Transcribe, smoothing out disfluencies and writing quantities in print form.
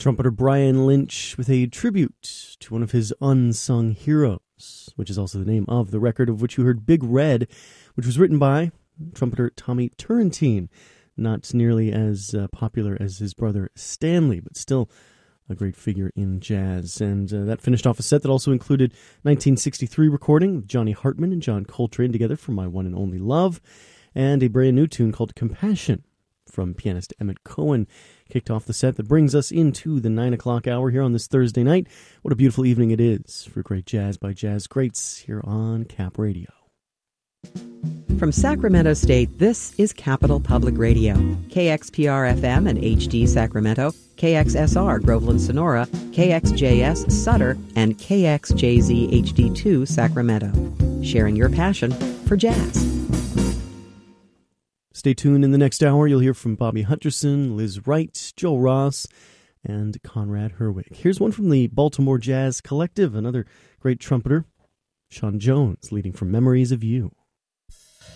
Trumpeter Brian Lynch with a tribute to one of his unsung heroes, which is also the name of the record of which you heard Big Red, which was written by trumpeter Tommy Turrentine. Not nearly as popular as his brother Stanley, but still a great figure in jazz. And that finished off a set that also included 1963 recording with Johnny Hartman and John Coltrane together for My One and Only Love, and a brand new tune called Compassion from pianist Emmett Cohen kicked off the set that brings us into the 9 o'clock hour here on this Thursday night. What a beautiful evening it is for great jazz by jazz greats here on Cap Radio. From Sacramento State, this is Capital Public Radio. KXPR-FM and HD Sacramento, KXSR Groveland Sonora, KXJS Sutter, and KXJZ HD2 Sacramento. Sharing your passion for jazz. Stay tuned. In the next hour, you'll hear from Bobby Hutcherson, Liz Wright, Joel Ross, and Conrad Herwig. Here's one from the Baltimore Jazz Collective, another great trumpeter, Sean Jones, leading from Memories of You.